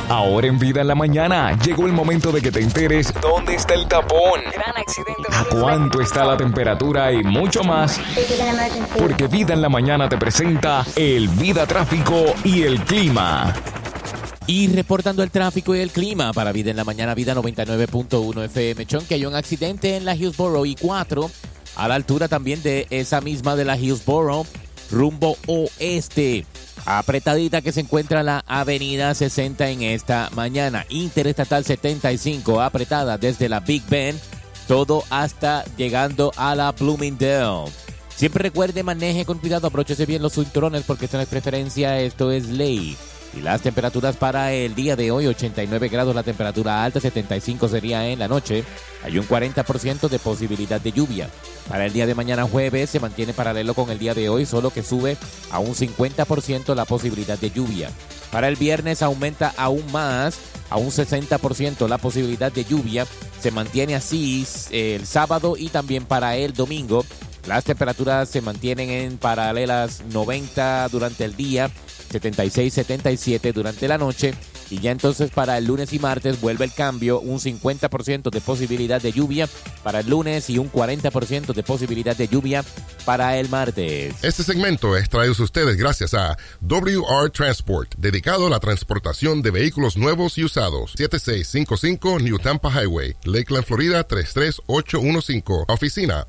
Ahora en Vida en la Mañana, llegó el momento de que te enteres dónde está el tapón, Gran accidente. a cuánto está la temperatura y mucho más. Porque Vida en la Mañana te presenta el Vida Tráfico y el Clima. Y reportando el tráfico y el clima para Vida en la Mañana, Vida 99.1 FM. Chon, que hay un accidente en la Hillsborough I-4, a la altura también de esa misma de la Hillsborough, rumbo oeste. Apretadita que se encuentra la avenida 60 en esta mañana. Interestatal 75, apretada desde la Big Bend, todo hasta llegando a la Bloomingdale. Siempre recuerde, maneje con cuidado, abróchese bien los cinturones porque esto no es preferencia, esto es ley. Y las temperaturas para el día de hoy, 89 grados la temperatura alta, 75 sería en la noche. Hay un 40% de posibilidad de lluvia. Para el día de mañana jueves se mantiene paralelo con el día de hoy, solo que sube a un 50% la posibilidad de lluvia. Para el viernes aumenta aún más, a un 60% la posibilidad de lluvia. Se mantiene así el sábado y también para el domingo. Las temperaturas se mantienen en paralelas 90 durante el día, 76, 77 durante la noche, y ya entonces para el lunes y martes vuelve el cambio, un 50% de posibilidad de lluvia para el lunes y un 40% de posibilidad de lluvia para el martes. Este segmento es traído a ustedes gracias a WR Transport, dedicado a la transportación de vehículos nuevos y usados. 7655 New Tampa Highway, Lakeland, Florida 33815. Oficina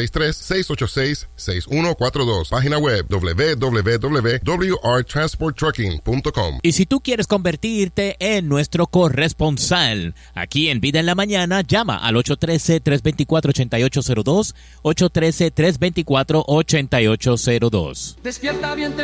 863-686-6142. Página web www.wrtransporttrucking.com. Y si tú quieres convertirte en nuestro corresponsal aquí en Vida en la Mañana, llama al 813-324-8802, 813-324-8802. Despierta bien